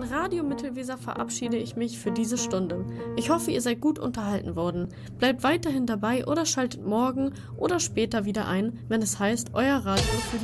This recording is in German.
Radio Mittelweser verabschiede ich mich für diese Stunde. Ich hoffe, ihr seid gut unterhalten worden. Bleibt weiterhin dabei oder schaltet morgen oder später wieder ein, wenn es heißt, euer Radio für